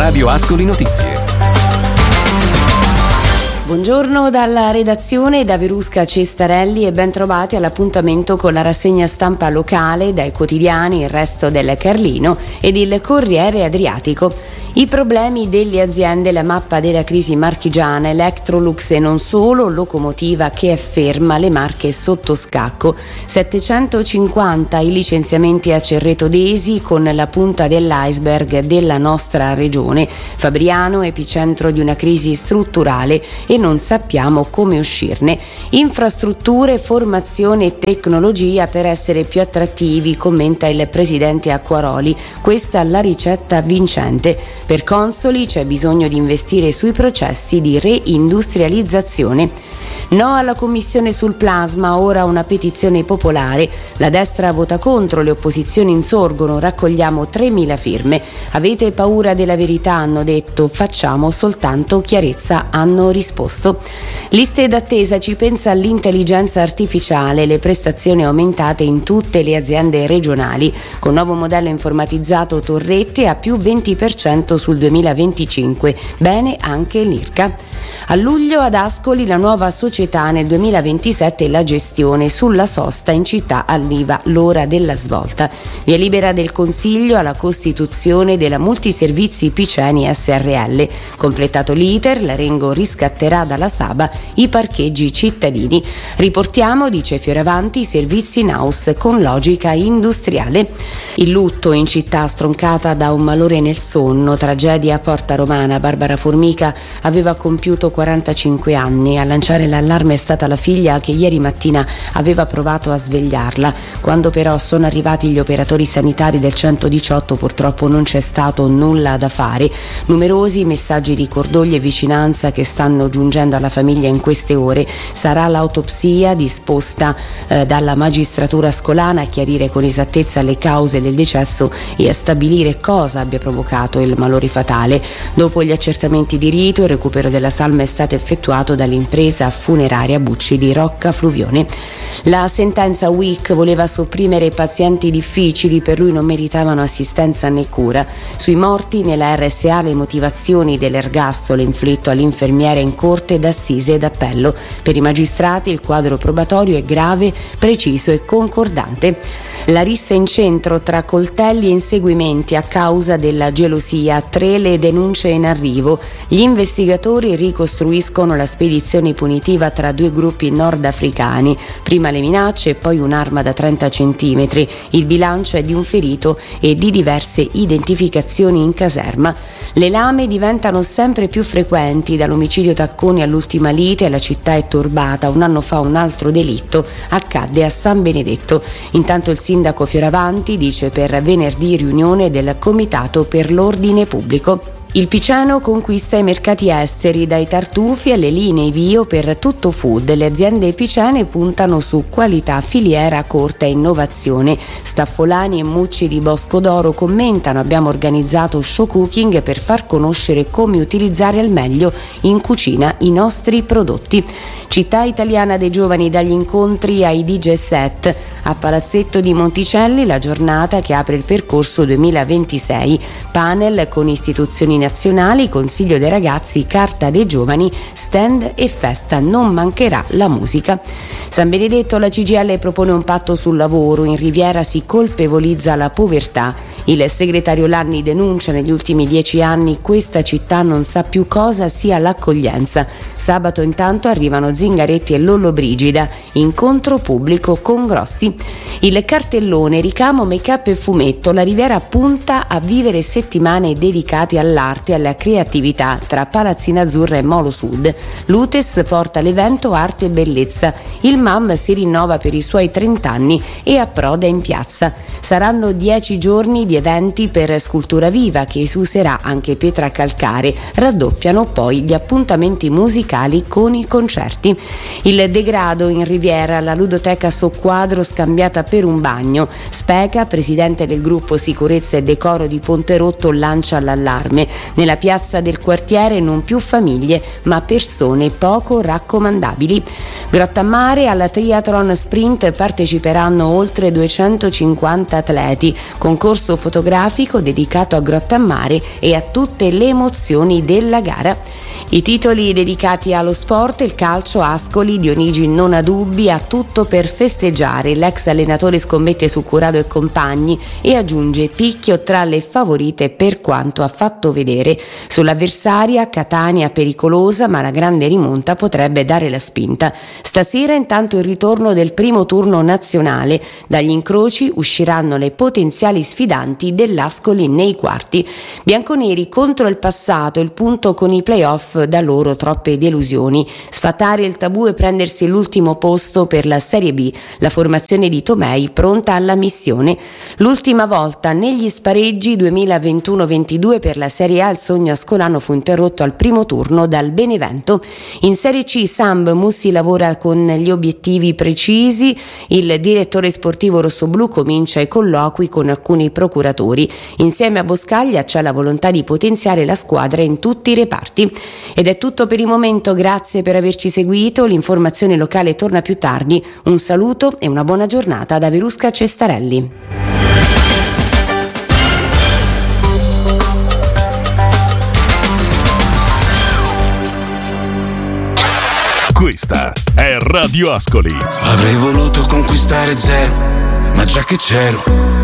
Radio Ascoli Notizie. Buongiorno dalla redazione da Verusca Cestarelli e ben trovati all'appuntamento con la rassegna stampa locale dai quotidiani Il Resto del Carlino ed il Corriere Adriatico. I problemi delle aziende, la mappa della crisi marchigiana, Electrolux e non solo, locomotiva che è ferma, le Marche sotto scacco. 750 i licenziamenti a Cerreto d'Esi con la punta dell'iceberg della nostra regione. Fabriano, epicentro di una crisi strutturale e non sappiamo come uscirne. Infrastrutture, formazione e tecnologia per essere più attrattivi, commenta il presidente Acquaroli. Questa la ricetta vincente. Per Consoli c'è bisogno di investire sui processi di reindustrializzazione. No alla commissione sul plasma, ora una petizione popolare. La destra vota contro, le opposizioni insorgono, raccogliamo 3.000 firme. Avete paura della verità, hanno detto, facciamo soltanto chiarezza, hanno risposto. Liste d'attesa, ci pensa l'intelligenza artificiale, le prestazioni aumentate in tutte le aziende regionali. Con nuovo modello informatizzato Torrette a più 20% sul 2025. Bene anche l'IRCA. A luglio ad Ascoli la nuova società, nel 2027 la gestione, sulla sosta in città all'IVA, l'ora della svolta. Via libera del Consiglio alla costituzione della Multiservizi Piceni SRL. Completato l'iter, l'Arengo riscatterà dalla Saba i parcheggi cittadini. Riportiamo, dice Fioravanti, i servizi in house con logica industriale. Il lutto in città stroncata da un malore nel sonno, tragedia a Porta Romana. Barbara Formica aveva compiuto 45 anni. A lanciare l'allarme è stata la figlia che ieri mattina aveva provato a svegliarla. Quando però sono arrivati gli operatori sanitari del 118 purtroppo non c'è stato nulla da fare. Numerosi messaggi di cordoglio e vicinanza che stanno giungendo alla famiglia in queste ore. Sarà l'autopsia disposta dalla magistratura ascolana a chiarire con esattezza le cause del decesso e a stabilire cosa abbia provocato il malore fatale. Dopo gli accertamenti di rito, il recupero della salma è stato effettuato dall'impresa funeraria Bucci di Rocca Fluvione. La sentenza WIC voleva sopprimere pazienti difficili, per lui non meritavano assistenza né cura. Sui morti nella RSA le motivazioni dell'ergastolo inflitto all'infermiera in corte d'assise e d'appello. Per i magistrati il quadro probatorio è grave, preciso e concordante. La rissa in centro tra coltelli e inseguimenti a causa della gelosia, 3 le denunce in arrivo. Gli investigatori ricostruiscono la spedizione punitiva tra 2 gruppi nordafricani, prima le minacce e poi un'arma da 30 centimetri. Il bilancio è di un ferito e di diverse identificazioni in caserma. Le lame diventano sempre più frequenti, dall'omicidio Tacconi all'ultima lite la città è turbata. Un anno fa un altro delitto accadde a San Benedetto. Intanto il sindaco Fioravanti dice per venerdì riunione del Comitato per l'Ordine Pubblico. Il Piceno conquista i mercati esteri, dai tartufi alle linee bio per tutto food. Le aziende picene puntano su qualità, filiera corta e innovazione. Staffolani e Mucci di Bosco d'Oro commentano: abbiamo organizzato show cooking per far conoscere come utilizzare al meglio in cucina i nostri prodotti. Città italiana dei giovani, dagli incontri ai DJ set. A Palazzetto di Monticelli la giornata che apre il percorso 2026. Panel con istituzioni nazionali, Consiglio dei ragazzi, Carta dei giovani, stand e festa. Non mancherà la musica. San Benedetto, la CGIL propone un patto sul lavoro. In Riviera si colpevolizza la povertà. Il segretario Lanni denuncia: negli ultimi 10 anni questa città non sa più cosa sia l'accoglienza. Sabato intanto arrivano Zingaretti e Lollobrigida, incontro pubblico con Grossi. Il cartellone, ricamo, make-up e fumetto. La Riviera punta a vivere settimane dedicate all'arte e alla creatività tra Palazzina Azzurra e Molo Sud. L'Utes porta l'evento Arte e Bellezza. Il MAM si rinnova per i suoi 30 anni e approda in piazza. Saranno 10 giorni di eventi per Scultura Viva, che userà anche pietra calcare. Raddoppiano poi gli appuntamenti musicali con i concerti. Il degrado in Riviera, la ludoteca Soquadro scambiata scambiata per un bagno. Speca, presidente del gruppo sicurezza e decoro di Ponterotto, lancia l'allarme. Nella piazza del quartiere non più famiglie ma persone poco raccomandabili. Grottammare, alla triathlon sprint parteciperanno oltre 250 atleti, concorso fotografico dedicato a Grottammare e a tutte le emozioni della gara. I titoli dedicati allo sport: il calcio, Ascoli, Dionigi non ha dubbi, ha tutto per festeggiare. L'ex allenatore scommette su Curado e compagni e aggiunge Picchio tra le favorite per quanto ha fatto vedere. Sull'avversaria, Catania pericolosa, ma la grande rimonta potrebbe dare la spinta. Stasera intanto il ritorno del primo turno nazionale. Dagli incroci usciranno le potenziali sfidanti dell'Ascoli nei quarti. Bianconeri contro il passato, il punto con i playoff, da loro troppe delusioni. Sfatare il tabù e prendersi l'ultimo posto per la Serie B. La formazione di Tomei pronta alla missione. L'ultima volta negli spareggi 2021-22 per la Serie A il sogno ascolano fu interrotto al primo turno dal Benevento. In Serie C Samb Mussi lavora con gli obiettivi precisi. Il direttore sportivo rossoblù comincia i colloqui con alcuni procuratori. Insieme a Boscaglia c'è la volontà di potenziare la squadra in tutti i reparti. Ed è tutto per il momento, grazie per averci seguito. L'informazione locale torna più tardi. Un saluto e una buona giornata da Verusca Cestarelli. Questa è Radio Ascoli. Avrei voluto conquistare zero, ma già che c'ero